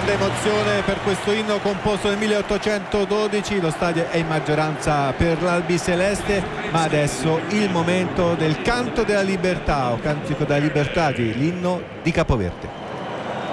grande emozione per questo inno composto nel 1812. Lo stadio è in maggioranza per l'albiceleste, ma adesso il momento del canto della libertà o cantico della libertà, l'inno di Capoverde.